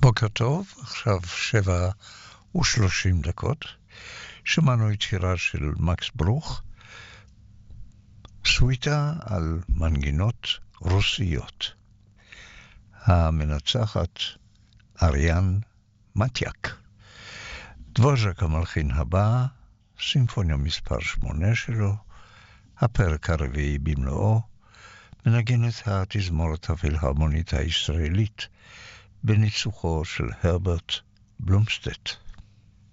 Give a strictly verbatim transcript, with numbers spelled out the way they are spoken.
בוקר טוב, עכשיו שבע ושלושים דקות. שמענו את שירה של מקס ברוך, סוויטה על מנגינות רוסיות. המנצחת אריאן מתיאק. דבוז'ק המלחין הבא, סימפוניה מספר שמונה שלו, הפרק הרביעי במלואו, מנגנת התזמורת הפילהרמונית הישראלית בניצוחו של הרברט בלומשטט.